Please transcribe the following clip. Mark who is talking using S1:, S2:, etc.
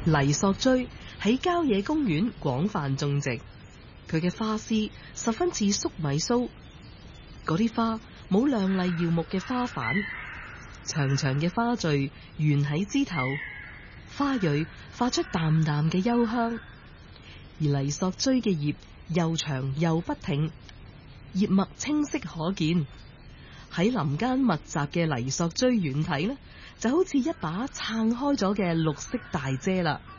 S1: 黎索錐喺郊野公園廣泛種植，佢嘅花絲十分似粟米鬚，嗰啲花冇亮麗耀目嘅花瓣，長長嘅花序懸喺枝頭，花蕊發出淡淡嘅幽香。而黎索錐嘅葉又長又不挺，葉脈清晰可見。喺林間密集嘅黎索錐遠睇呢，就好似一把撐開咗嘅綠色大遮啦。